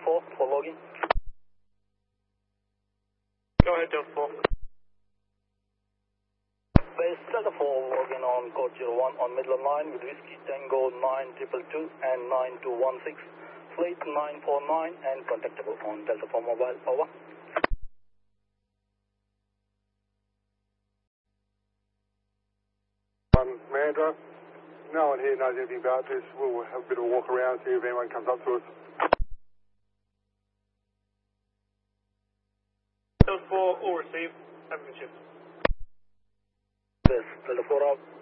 4 for logging. Go ahead, Delta 4. Base Delta 4 logging on code 01 on Midland line with Whiskey Tango 9222 and 9216. Fleet 949 and contactable on Delta 4 mobile. Over. Mandra, no one here knows anything about this. We'll have a bit of a walk around, see if anyone comes up to us. Delta 4, all received. Have a good shift. Base Delta 4 out.